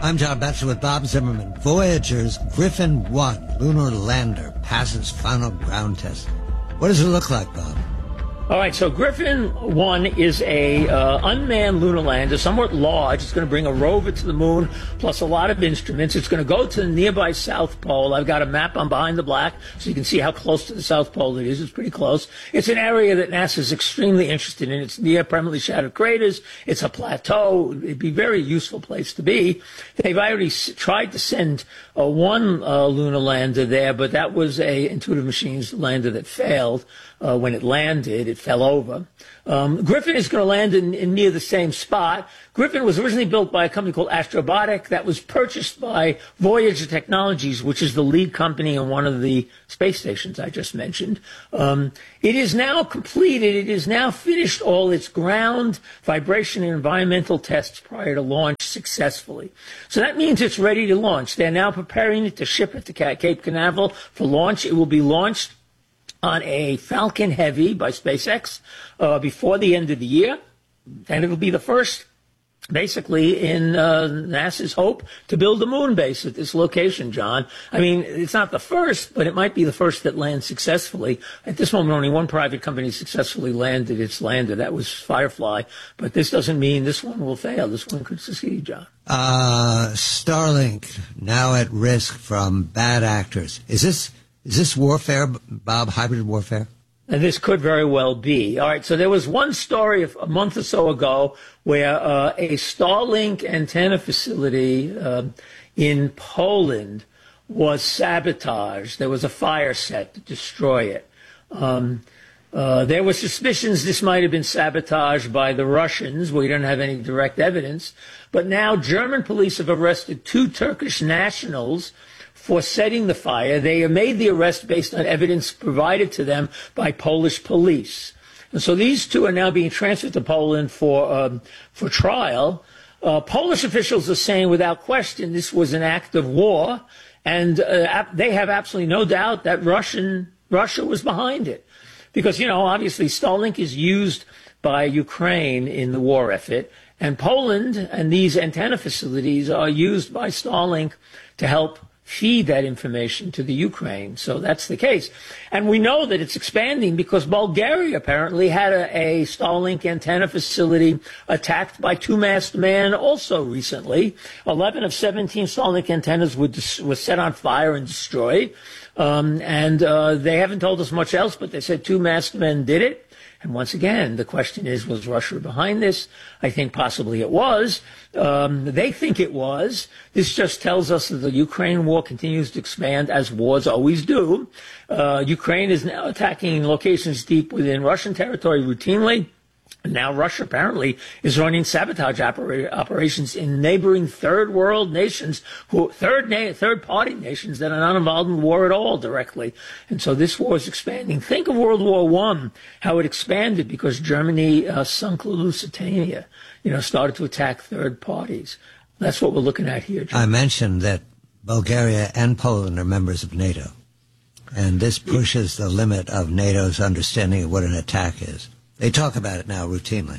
I'm John Batchelor with Bob Zimmerman. Voyager's Griffin 1 lunar lander passes final ground test. What does it look like, Bob? All right, so Griffin 1 is a unmanned lunar lander, somewhat large. It's going to bring a rover to the moon, plus a lot of instruments. It's going to go to the nearby South Pole. I've got a map on Behind the Black, so you can see how close to the South Pole it is. It's pretty close. It's an area that NASA is extremely interested in. It's near permanently shattered craters. It's a plateau. It'd be a very useful place to be. They've already tried to send one lunar lander there, but that was a Intuitive Machines lander that failed. When it landed, it fell over. Griffin is going to land in near the same spot. Griffin was originally built by a company called Astrobotic that was purchased by Voyager Technologies, which is the lead company on one of the space stations I just mentioned. It is now completed. It has now finished all its ground, vibration, and environmental tests prior to launch successfully. So that means it's ready to launch. They're now preparing it to ship it to Cape Canaveral for launch. It will be launched on a Falcon Heavy by SpaceX before the end of the year. And it will be the first, basically, in NASA's hope to build a moon base at this location, John. I mean, it's not the first, but it might be the first that lands successfully. At this moment, only one private company successfully landed its lander. That was Firefly. But this doesn't mean this one will fail. This one could succeed, John. Starlink, now at risk from bad actors. Is this warfare, Bob, hybrid warfare? And this could very well be. All right, so there was one story a month or so ago where a Starlink antenna facility in Poland was sabotaged. There was a fire set to destroy it. There were suspicions this might have been sabotaged by the Russians. We don't have any direct evidence. But now German police have arrested 2 Turkish nationals for setting the fire. They have made the arrest based on evidence provided to them by Polish police. And so these 2 are now being transferred to Poland for trial. Polish officials are saying without question this was an act of war, and they have absolutely no doubt that Russia was behind it. Because, obviously Starlink is used by Ukraine in the war effort, and Poland and these antenna facilities are used by Starlink to help feed that information to the Ukraine. So that's the case. And we know that it's expanding because Bulgaria apparently had a Starlink antenna facility attacked by 2-masked man also recently. 11 of 17 Starlink antennas were set on fire and destroyed. And they haven't told us much else, but they said 2-masked men did it. And once again, the question is, was Russia behind this? I think possibly it was. They think it was. This just tells us that the Ukraine war continues to expand, as wars always do. Ukraine is now attacking locations deep within Russian territory routinely. Now Russia apparently is running sabotage operations in neighboring third world nations, third party nations that are not involved in war at all directly. And so this war is expanding. Think of World War I, how it expanded because Germany sunk the Lusitania, started to attack third parties. That's what we're looking at here, John. I mentioned that Bulgaria and Poland are members of NATO, and this pushes the limit of NATO's understanding of what an attack is. They talk about it now routinely.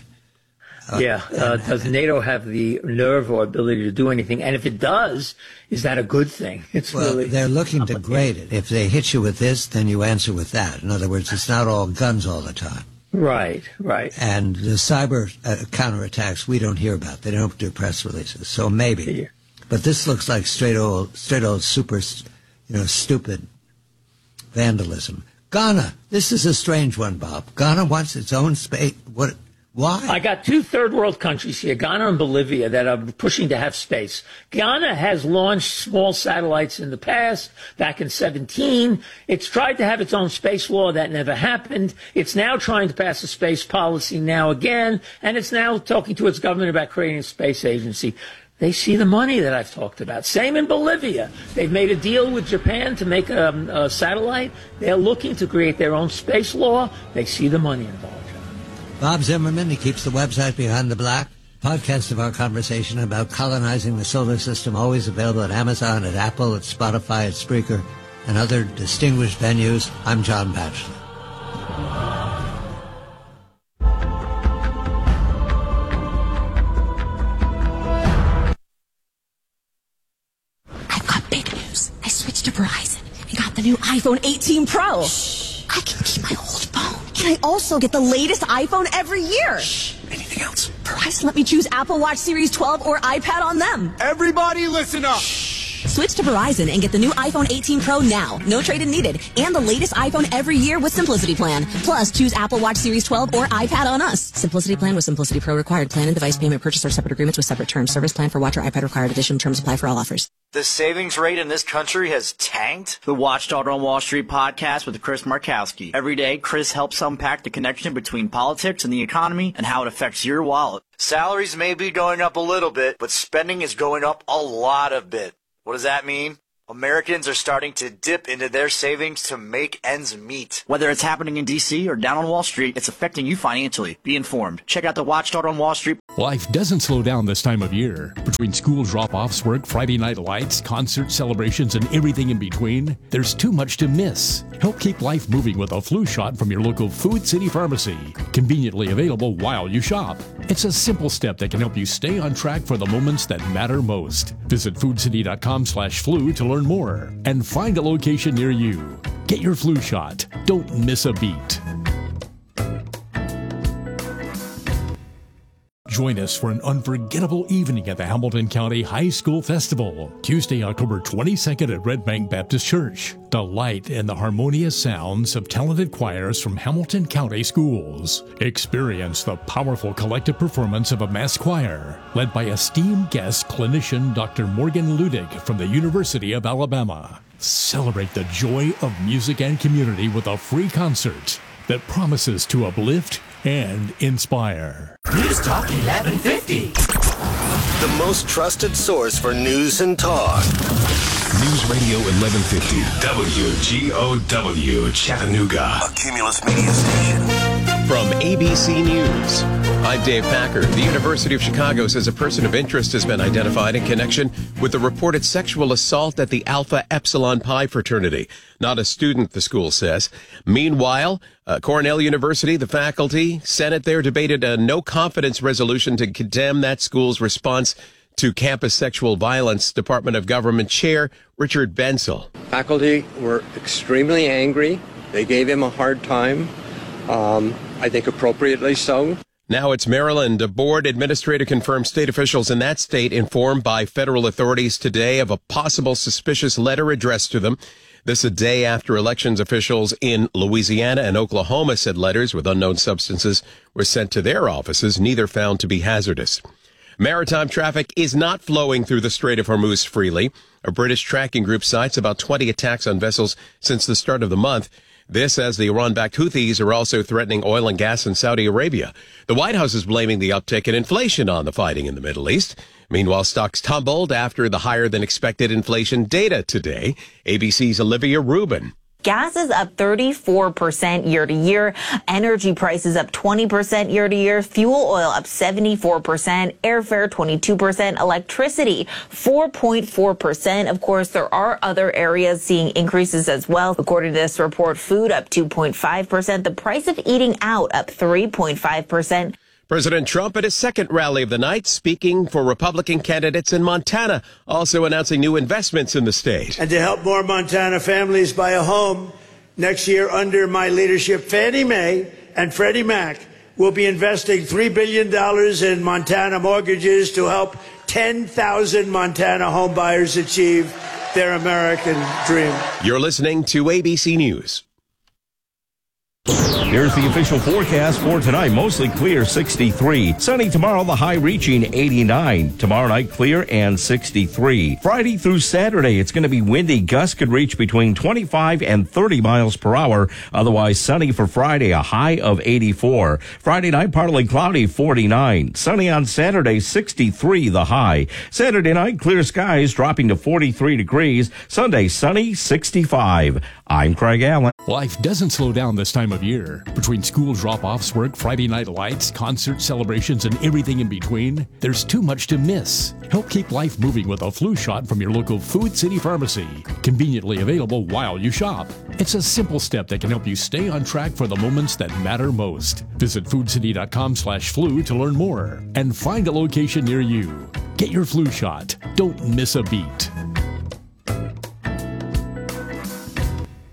Does NATO have the nerve or ability to do anything? And if it does, is that a good thing? They're looking to grade it. If they hit you with this, then you answer with that. In other words, it's not all guns all the time. Right. And the cyber counterattacks we don't hear about. They don't do press releases. So maybe. Yeah. But this looks like straight old super, stupid vandalism. Ghana. This is a strange one, Bob. Ghana wants its own space. Why? I got 2 third world countries here, Ghana and Bolivia, that are pushing to have space. Ghana has launched small satellites in the past, back in 2017. It's tried to have its own space law. That never happened. It's now trying to pass a space policy now again, and it's now talking to its government about creating a space agency. They see the money that I've talked about. Same in Bolivia. They've made a deal with Japan to make a satellite. They're looking to create their own space law. They see the money involved. Bob Zimmerman, he keeps the website Behind the Black. Podcast of our conversation about colonizing the solar system, always available at Amazon, at Apple, at Spotify, at Spreaker, and other distinguished venues. I'm John Batchelor. new iPhone 18 Pro. Shh. I can keep my old phone. Can I also get the latest iPhone every year? Shh. Anything else? Verizon let me choose Apple Watch Series 12 or iPad on them. Everybody listen up. Shh. Switch to Verizon and get the new iPhone 18 Pro now. No trade-in needed. And the latest iPhone every year with Simplicity Plan. Plus, choose Apple Watch Series 12 or iPad on us. Simplicity Plan with Simplicity Pro required. Plan and device payment purchase or separate agreements with separate terms. Service plan for watch or iPad required. Additional terms apply for all offers. The savings rate in this country has tanked. The Watchdog on Wall Street podcast with Chris Markowski. Every day, Chris helps unpack the connection between politics and the economy and how it affects your wallet. Salaries may be going up a little bit, but spending is going up a lot of bit. What does that mean? Americans are starting to dip into their savings to make ends meet. Whether it's happening in D.C. or down on Wall Street, it's affecting you financially. Be informed. Check out the Watchdog on Wall Street. Life doesn't slow down this time of year. Between school drop-offs, work, Friday night lights, concert celebrations, and everything in between, there's too much to miss. Help keep life moving with a flu shot from your local Food City Pharmacy. Conveniently available while you shop. It's a simple step that can help you stay on track for the moments that matter most. Visit foodcity.com/flu to learn more and find a location near you. Get your flu shot. Don't miss a beat. Join us for an unforgettable evening at the Hamilton County High School Festival, Tuesday, October 22nd at Red Bank Baptist Church. Delight in the harmonious sounds of talented choirs from Hamilton County schools. Experience the powerful collective performance of a mass choir, led by esteemed guest clinician Dr. Morgan Ludig from the University of Alabama. Celebrate the joy of music and community with a free concert that promises to uplift and inspire. News Talk 1150. The most trusted source for news and talk. News Radio 1150. WGOW, Chattanooga. A Cumulus media station. From ABC News, I'm Dave Packer. The University of Chicago says a person of interest has been identified in connection with the reported sexual assault at the Alpha Epsilon Pi fraternity. Not a student, the school says. Meanwhile, Cornell University, the faculty, Senate there debated a no-confidence resolution to condemn that school's response to campus sexual violence. Department of Government Chair Richard Bensel. Faculty were extremely angry. They gave him a hard time. I think appropriately so. Now it's Maryland. A board administrator confirmed state officials in that state informed by federal authorities today of a possible suspicious letter addressed to them. This a day after elections officials in Louisiana and Oklahoma said letters with unknown substances were sent to their offices, neither found to be hazardous. Maritime traffic is not flowing through the Strait of Hormuz freely. A British tracking group cites about 20 attacks on vessels since the start of the month. This as the Iran-backed Houthis are also threatening oil and gas in Saudi Arabia. The White House is blaming the uptick in inflation on the fighting in the Middle East. Meanwhile, stocks tumbled after the higher-than-expected inflation data today. ABC's Olivia Rubin. Gas is up 34% year to year. Energy prices up 20% year to year. Fuel oil up 74%. Airfare 22%. Electricity 4.4%. Of course, there are other areas seeing increases as well. According to this report, food up 2.5%. The price of eating out up 3.5%. President Trump at his second rally of the night, speaking for Republican candidates in Montana, also announcing new investments in the state. And to help more Montana families buy a home next year under my leadership, Fannie Mae and Freddie Mac will be investing $3 billion in Montana mortgages to help 10,000 Montana home buyers achieve their American dream. You're listening to ABC News. Here's the official forecast for tonight. Mostly clear, 63. Sunny tomorrow, the high reaching 89. Tomorrow night, clear and 63. Friday through Saturday, it's going to be windy. Gusts could reach between 25 and 30 miles per hour. Otherwise, sunny for Friday, a high of 84. Friday night, partly cloudy, 49. Sunny on Saturday, 63, the high. Saturday night, clear skies, dropping to 43 degrees. Sunday, sunny, 65. I'm Craig Allen. Life doesn't slow down this time of year. Between school drop-offs, work, Friday night lights, concert celebrations, and everything in between, there's too much to miss. Help keep life moving with a flu shot from your local Food City Pharmacy. Conveniently available while you shop. It's a simple step that can help you stay on track for the moments that matter most. Visit foodcity.com/flu to learn more and find a location near you. Get your flu shot. Don't miss a beat.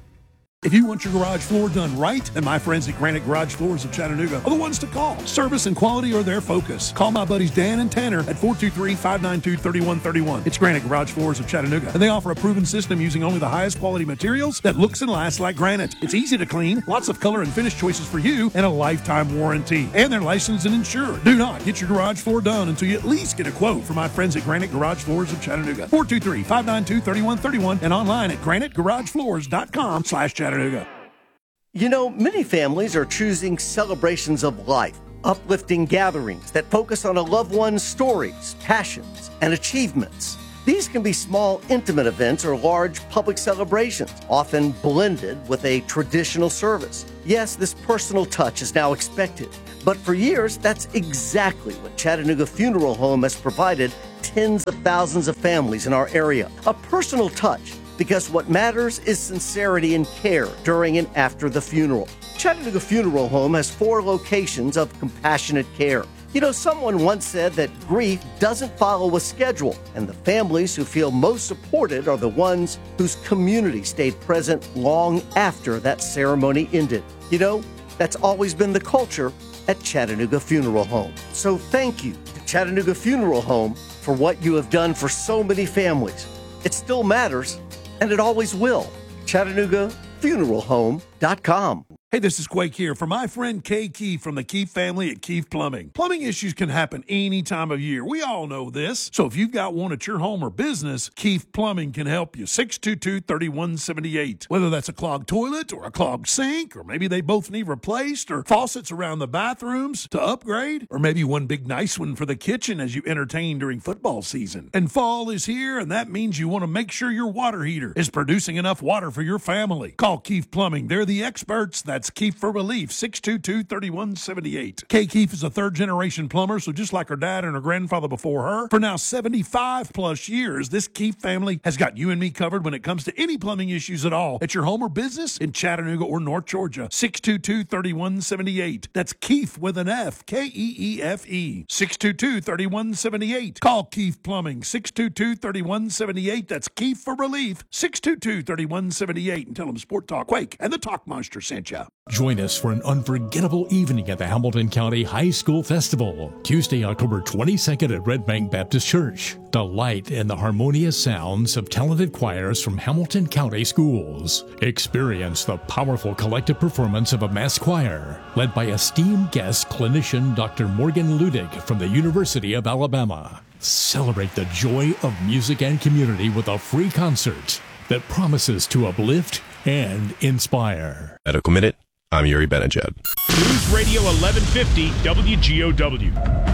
If you want your garage floor done right, then my friends at Granite Garage Floors of Chattanooga are the ones to call. Service and quality are their focus. Call my buddies Dan and Tanner at 423-592-3131. It's Granite Garage Floors of Chattanooga, and they offer a proven system using only the highest quality materials that looks and lasts like granite. It's easy to clean, lots of color and finish choices for you, and a lifetime warranty. And they're licensed and insured. Do not get your garage floor done until you at least get a quote from my friends at Granite Garage Floors of Chattanooga. 423-592-3131 and online at granitegaragefloors.com/Chattanooga. You know, many families are choosing celebrations of life, uplifting gatherings that focus on a loved one's stories, passions, and achievements. These can be small, intimate events or large public celebrations, often blended with a traditional service. Yes, this personal touch is now expected, but for years, that's exactly what Chattanooga Funeral Home has provided tens of thousands of families in our area. A personal touch, because what matters is sincerity and care during and after the funeral. Chattanooga Funeral Home has 4 locations of compassionate care. You know, someone once said that grief doesn't follow a schedule, and the families who feel most supported are the ones whose community stayed present long after that ceremony ended. You know, that's always been the culture at Chattanooga Funeral Home. So thank you to Chattanooga Funeral Home for what you have done for so many families. It still matters, and it always will. ChattanoogaFuneralHome.com. Hey, this is Quake here for my friend Kay Keefe from the Keefe family at Keefe Plumbing. Plumbing issues can happen any time of year. We all know this. So if you've got one at your home or business, Keefe Plumbing can help you. 622-3178. Whether that's a clogged toilet or a clogged sink, or maybe they both need replaced, or faucets around the bathrooms to upgrade, or maybe one big nice one for the kitchen as you entertain during football season. And fall is here, and that means you want to make sure your water heater is producing enough water for your family. Call Keefe Plumbing. They're the experts. That's Keefe for Relief, 622-3178. Kay Keefe is a third-generation plumber, so just like her dad and her grandfather before her, for now 75-plus years, this Keefe family has got you and me covered when it comes to any plumbing issues at all at your home or business in Chattanooga or North Georgia. 622-3178. That's Keefe with an F, K-E-E-F-E. 622-3178. Call Keefe Plumbing, 622-3178. That's Keefe for Relief, 622-3178. And tell them Sport Talk Quake and the Talk Monster sent you. Join us for an unforgettable evening at the Hamilton County High School Festival, Tuesday, October 22nd at Red Bank Baptist Church. Delight in the harmonious sounds of talented choirs from Hamilton County schools. Experience the powerful collective performance of a mass choir, led by esteemed guest clinician Dr. Morgan Ludig from the University of Alabama. Celebrate the joy of music and community with a free concert that promises to uplift and inspire. Medical Minute, I'm Yuri Benajed. News Radio 1150 WGOW.